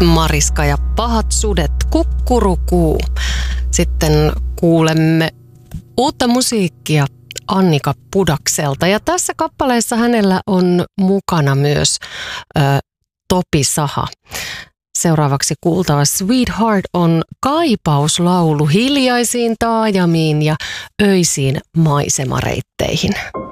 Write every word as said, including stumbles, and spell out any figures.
Mariska ja pahat sudet, kukkurukuu. Sitten kuulemme uutta musiikkia Annika Pudakselta. Ja tässä kappaleessa hänellä on mukana myös ö, Topi Saha. Seuraavaksi kuultava Sweetheart on kaipauslaulu hiljaisiin taajamiin ja öisiin maisemareitteihin.